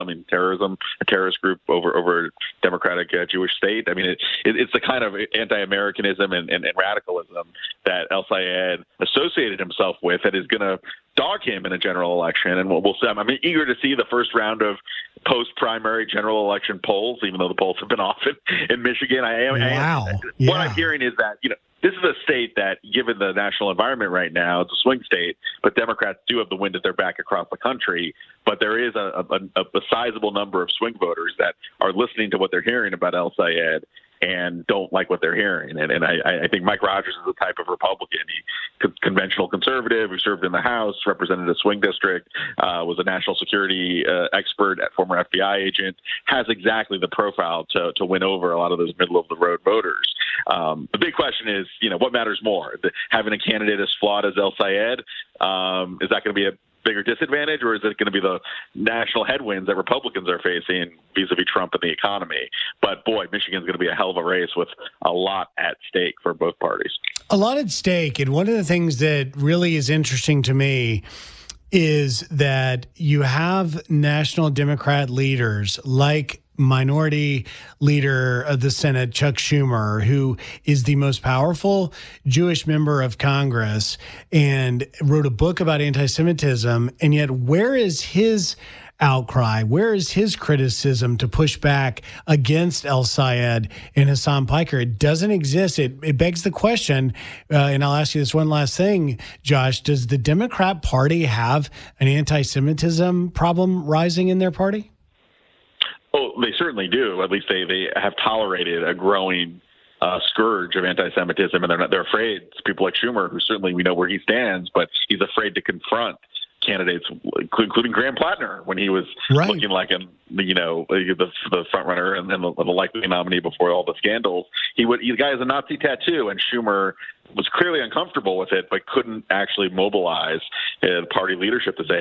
I mean, terrorism, a terrorist group over a democratic Jewish state. I mean, it's the kind of anti-Americanism and radicalism that El-Sayed associated himself with that is going to dog him in a general election. And we'll see. I'm eager to see the first round of post-primary general election polls, even though the polls have been off in Michigan. What I'm hearing is that, this is a state that, given the national environment right now, it's a swing state, but Democrats do have the wind at their back across the country. But there is a sizable number of swing voters that are listening to what they're hearing about El-Sayed and don't like what they're hearing. And I think Mike Rogers is the type of Republican. Conventional conservative who served in the House, represented a swing district, was a national security expert, former FBI agent, has exactly the profile to win over a lot of those middle-of-the-road voters. The big question is, what matters more? Having a candidate as flawed as El-Sayed, is that going to be a bigger disadvantage, or is it going to be the national headwinds that Republicans are facing vis-a-vis Trump and the economy? But boy, Michigan's going to be a hell of a race with a lot at stake for both parties. A lot at stake. And one of the things that really is interesting to me is that you have national Democrat leaders like Minority Leader of the Senate, Chuck Schumer, who is the most powerful Jewish member of Congress and wrote a book about anti-Semitism. And yet, where is his outcry? Where is his criticism to push back against El-Sayed and Hassan Piker? It doesn't exist. It begs the question, and I'll ask you this one last thing, Josh, does the Democrat Party have an anti-Semitism problem rising in their party? Oh, they certainly do. At least they have tolerated a growing scourge of anti-Semitism, and they're afraid. People like Schumer, who certainly we know where he stands, but he's afraid to confront candidates, including Graham Plattner, when he was looking like the front runner and then the likely nominee before all the scandals. The guy has a Nazi tattoo, and Schumer was clearly uncomfortable with it, but couldn't actually mobilize party leadership to say,